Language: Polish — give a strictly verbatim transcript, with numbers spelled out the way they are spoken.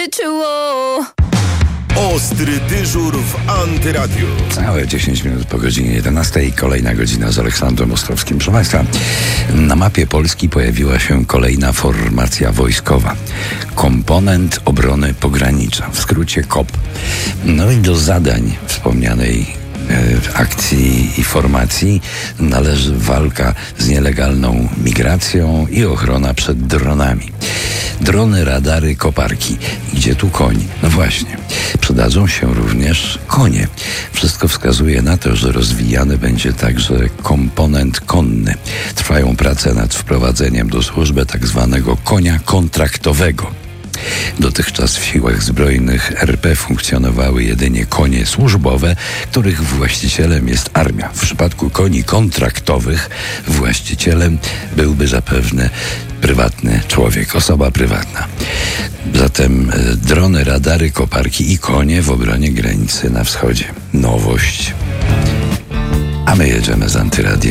czuło. Ostry dyżur w Antyradiu. Całe dziesięć minut po godzinie jedenastej. Kolejna godzina z Aleksandrem Ostrowskim. Proszę Państwa, na mapie Polski pojawiła się kolejna formacja wojskowa. Komponent Obrony Pogranicza, w skrócie K O P. No i do zadań wspomnianej akcji i formacji należy walka z nielegalną migracją i ochrona przed dronami. Drony, radary, koparki. Gdzie tu koń? No właśnie. Przydadzą się również konie. Wszystko wskazuje na to, że rozwijany będzie także komponent konny. Trwają prace nad wprowadzeniem do służby tak zwanego konia kontraktowego. Dotychczas w siłach zbrojnych R P funkcjonowały jedynie konie służbowe, których właścicielem jest armia. W przypadku koni kontraktowych właścicielem byłby zapewne prywatny człowiek, osoba prywatna. Zatem drony, radary, koparki i konie w obronie granicy na wschodzie. Nowość. A my jedziemy z Antyradia.